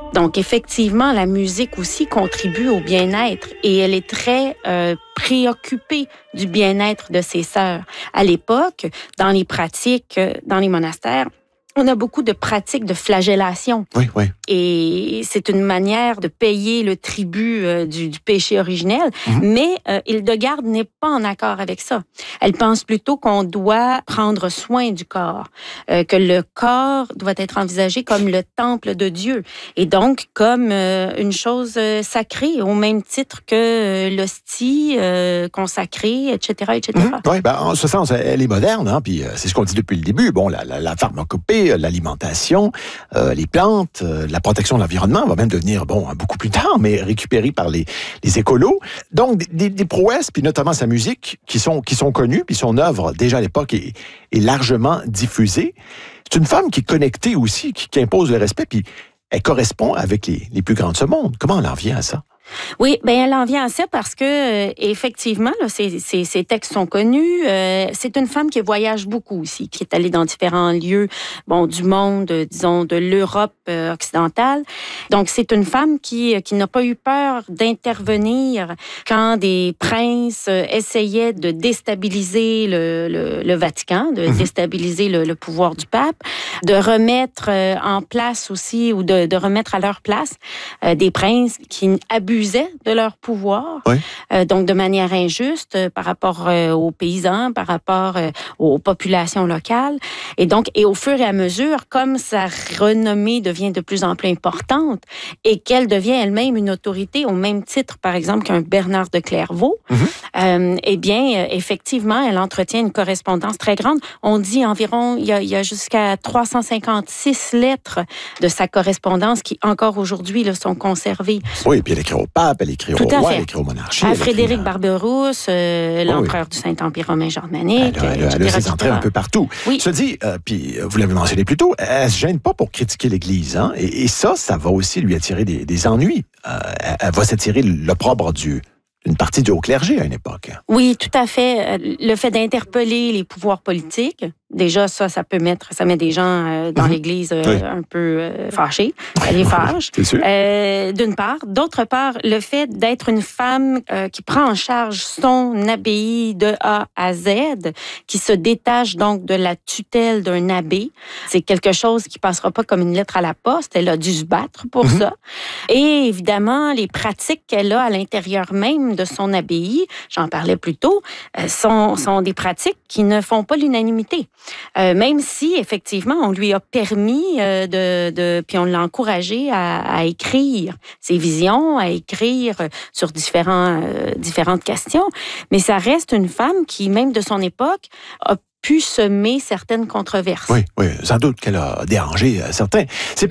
Donc, effectivement, la musique aussi contribue au bien-être et elle est très préoccupée du bien-être de ses sœurs. À l'époque, dans les pratiques, dans les monastères, on a beaucoup de pratiques de flagellation. Oui, oui. Et c'est une manière de payer le tribut du péché originel. Mais Hildegarde n'est pas en accord avec ça. Elle pense plutôt qu'on doit prendre soin du corps, que le corps doit être envisagé comme le temple de Dieu et donc comme une chose sacrée, au même titre que l'hostie consacrée, etc., etc. Oui, en ce sens, elle est moderne, hein, puis c'est ce qu'on dit depuis le début. Bon, la pharmacopée, l'alimentation, les plantes, la protection de l'environnement va même devenir, beaucoup plus tard, mais récupérée par les écolos. Donc, des prouesses, puis notamment sa musique, qui sont connues, puis son œuvre, déjà à l'époque, est largement diffusée. C'est une femme qui est connectée aussi, qui impose le respect, puis elle correspond avec les plus grands de ce monde. Comment on en vient à ça? Oui, elle en vient à ça parce que effectivement, là, ces textes sont connus. C'est une femme qui voyage beaucoup aussi, qui est allée dans différents lieux, du monde, disons de l'Europe occidentale. Donc c'est une femme qui n'a pas eu peur d'intervenir quand des princes essayaient de déstabiliser le Vatican, de déstabiliser le pouvoir du pape, de remettre en place aussi ou de remettre à leur place des princes qui abusaient de leur pouvoir, donc de manière injuste par rapport aux paysans, par rapport aux populations locales. Et au fur et à mesure, comme sa renommée devient de plus en plus importante et qu'elle devient elle-même une autorité au même titre, par exemple, qu'un Bernard de Clairvaux, effectivement, elle entretient une correspondance très grande. On dit environ, il y a jusqu'à 356 lettres de sa correspondance qui, encore aujourd'hui, sont conservées. Oui, puis elle écrit au pape, elle écrit au roi, elle écrit au monarchie. À Frédéric Barberousse, l'empereur du Saint-Empire romain germanique. Elle a ses entrées un peu partout. Oui. Se dit, puis vous l'avez mentionné plus tôt, elle ne se gêne pas pour critiquer l'Église. Hein? Et ça va aussi lui attirer des ennuis. Elle va s'attirer l'opprobre d'une partie du haut clergé à une époque. Oui, tout à fait. Le fait d'interpeller les pouvoirs politiques, déjà, ça met des gens dans l'Église un peu fâchés. Elle les fâche. C'est sûr. D'une part. D'autre part, le fait d'être une femme qui prend en charge son abbaye de A à Z, qui se détache donc de la tutelle d'un abbé, c'est quelque chose qui passera pas comme une lettre à la poste. Elle a dû se battre pour ça. Et évidemment, les pratiques qu'elle a à l'intérieur même de son abbaye, j'en parlais plus tôt, sont des pratiques qui ne font pas l'unanimité. Même si, effectivement, on lui a permis puis on l'a encouragé à écrire ses visions, à écrire sur différentes questions, mais ça reste une femme qui, même de son époque, a pu semer certaines controverses. Oui, sans doute qu'elle a dérangé certains.